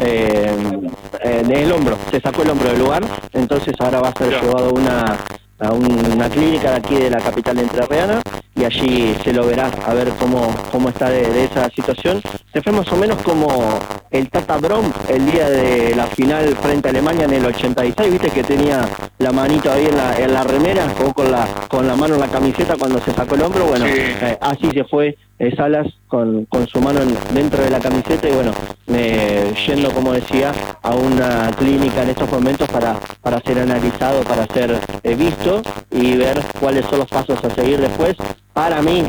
del hombro, se sacó el hombro del lugar, entonces ahora va a ser llevado a una clínica de aquí de la capital entrerriana y allí se lo verá a ver cómo está de esa situación. Se fue más o menos como el Tata Brom el día de la final frente a Alemania en el 86, viste que tenía la manito ahí en la remera, o con la mano en la camiseta cuando se sacó el hombro. Bueno, sí. Así se fue Salas con su mano dentro de la camiseta y bueno, yendo, como decía, a una clínica en estos momentos para ser analizado, para ser visto y ver cuáles son los pasos a seguir después. Para mí,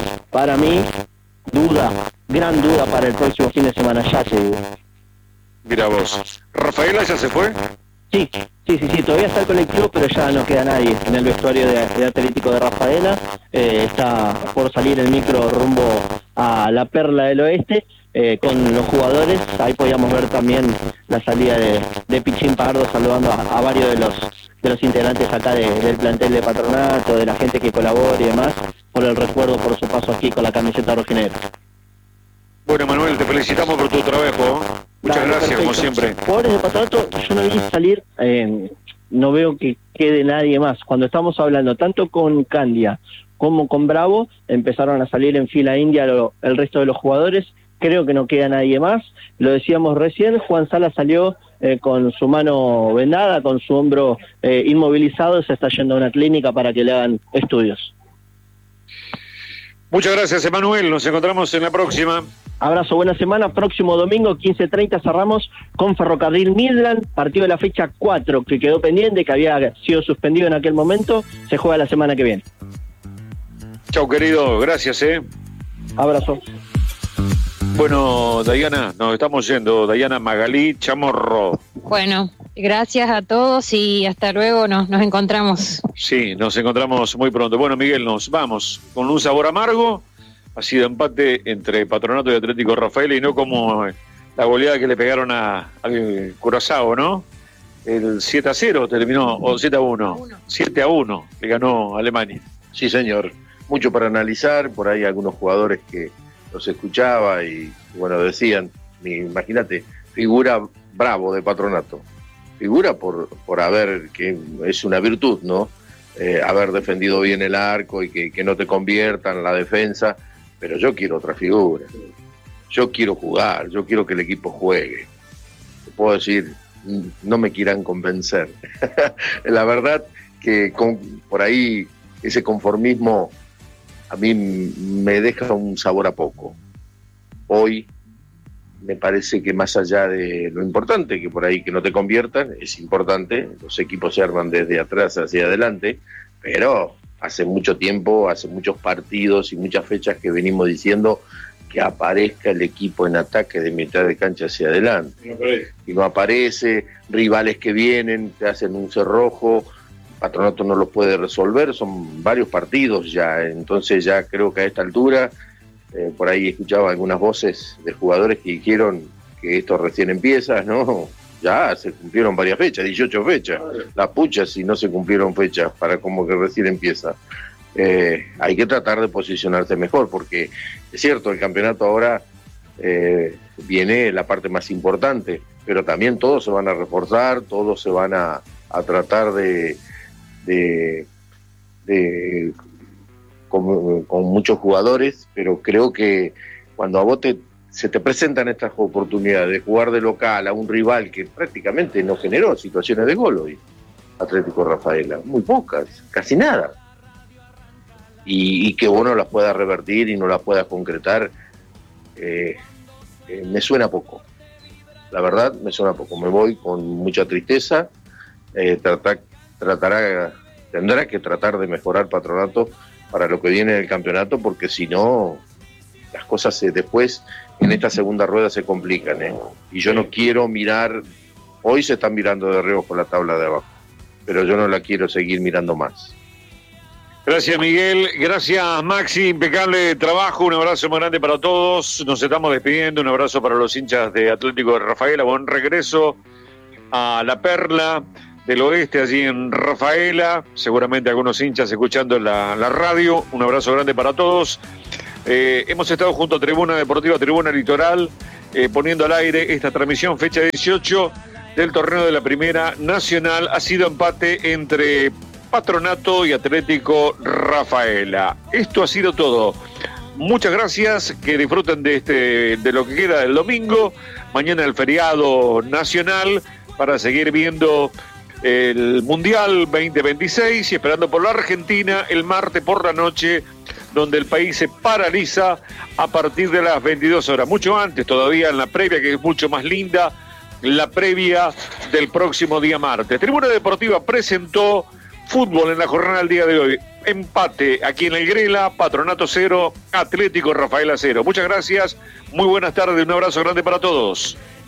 gran duda para el próximo fin de semana, ya se digo. Mira vos, ¿Rafaela ya se fue? Sí, todavía está el colectivo, pero ya no queda nadie en el vestuario de Atlético de Rafaela. Está por salir el micro rumbo a la Perla del Oeste con los jugadores. Ahí podíamos ver también la salida de Pichín Pardo saludando a varios de los integrantes acá del plantel de Patronato, de la gente que colabora y demás, por el recuerdo por su paso aquí con la camiseta rojinegra. Bueno, Manuel, te felicitamos por tu trabajo. Muchas gracias, perfecto. Como siempre. Jugadores de Patronato, yo no vi salir, no veo que quede nadie más. Cuando estamos hablando tanto con Candia como con Bravo, empezaron a salir en fila india el resto de los jugadores. Creo que no queda nadie más. Lo decíamos recién, Juan Sala salió con su mano vendada, con su hombro inmovilizado, se está yendo a una clínica para que le hagan estudios. Muchas gracias, Emanuel. Nos encontramos en la próxima. Abrazo, buena semana. Próximo domingo, 15:30, cerramos con Ferrocarril Midland, partido de la fecha 4, que quedó pendiente, que había sido suspendido en aquel momento. Se juega la semana que viene. Chau, querido. Gracias, Abrazo. Bueno, Dayana, nos estamos yendo. Dayana Magalí Chamorro. Bueno, gracias a todos y hasta luego, nos encontramos. Sí, nos encontramos muy pronto. Bueno, Miguel, nos vamos con un sabor amargo. Ha sido empate entre Patronato y Atlético Rafaela y no como la goleada que le pegaron al Curazao, ¿no? El 7-0 terminó, o 7-1. 7-1 le ganó Alemania. Sí, señor. Mucho para analizar, por ahí algunos jugadores que los escuchaba y bueno, decían, imagínate, figura Bravo de Patronato. Figura por haber, que es una virtud, ¿no? Haber defendido bien el arco y que no te conviertan la defensa. Pero yo quiero otra figura. Yo quiero jugar, yo quiero que el equipo juegue. Te puedo decir, no me quieran convencer. La verdad que por ahí ese conformismo a mí me deja un sabor a poco. Hoy me parece que más allá de lo importante, que por ahí que no te conviertan, es importante, los equipos se arman desde atrás hacia adelante, pero hace mucho tiempo, hace muchos partidos y muchas fechas que venimos diciendo que aparezca el equipo en ataque de mitad de cancha hacia adelante. Y no aparece, rivales que vienen, te hacen un cerrojo, Patronato no lo puede resolver, son varios partidos ya, entonces ya creo que a esta altura, por ahí escuchaba algunas voces de jugadores que dijeron que esto recién empieza, ¿no? Ya se cumplieron varias fechas, 18 fechas. Las puchas si no se cumplieron fechas para como que recién empieza. Hay que tratar de posicionarse mejor porque es cierto, el campeonato ahora viene la parte más importante, pero también todos se van a reforzar, todos se van a tratar con muchos jugadores, pero creo que cuando a vos se te presentan estas oportunidades de jugar de local a un rival que prácticamente no generó situaciones de gol hoy, Atlético Rafaela, muy pocas, casi nada, y que vos no las puedas revertir y no las puedas concretar, me suena poco, la verdad me suena poco, me voy con mucha tristeza. Tendrá que tratar de mejorar Patronato para lo que viene del campeonato, porque si no las cosas después en esta segunda rueda se complican, y yo no quiero mirar, hoy se están mirando de reojo la tabla de abajo, pero yo no la quiero seguir mirando más. Gracias, Miguel, gracias, Maxi, impecable trabajo, un abrazo muy grande para todos, nos estamos despidiendo, un abrazo para los hinchas de Atlético de Rafaela, buen regreso a la Perla del Oeste, allí en Rafaela, seguramente algunos hinchas escuchando la radio, un abrazo grande para todos. Hemos estado junto a Tribuna Deportiva, Tribuna Litoral, poniendo al aire esta transmisión, fecha 18 del torneo de la Primera Nacional. Ha sido empate entre Patronato y Atlético Rafaela. Esto ha sido todo. Muchas gracias, que disfruten de lo que queda del domingo. Mañana el feriado nacional para seguir viendo el Mundial 2026 y esperando por la Argentina el martes por la noche, donde el país se paraliza a partir de las 22 horas. Mucho antes todavía, en la previa, que es mucho más linda, la previa del próximo día martes. Tribuna Deportiva presentó fútbol en la jornada del día de hoy. Empate aquí en el Grela, Patronato 0, Atlético Rafaela 0. Muchas gracias, muy buenas tardes, un abrazo grande para todos.